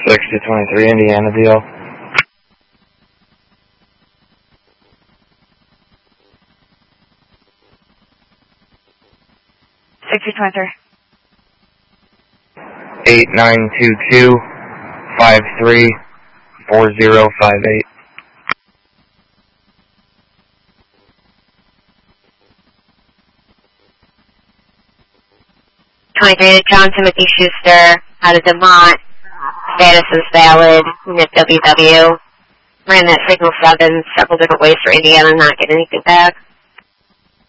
6023 Indianaville. $6023. 8922-534058. John Timothy Schuster out of DeMont. Status is valid. Unit WW. Ran that signal 7 several different ways for Indiana, not getting anything back.